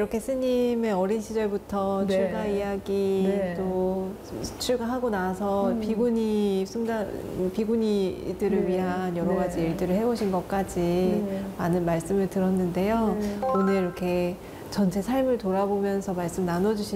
이렇게 스님의 어린 시절부터 네. 출가 이야기 네. 또 출가하고 나서 비구니들을 네. 위한 여러 가지 네. 일들을 해오신 것까지 네. 많은 말씀을 들었는데요. 네. 오늘 이렇게 전체 삶을 돌아보면서 말씀 나눠주신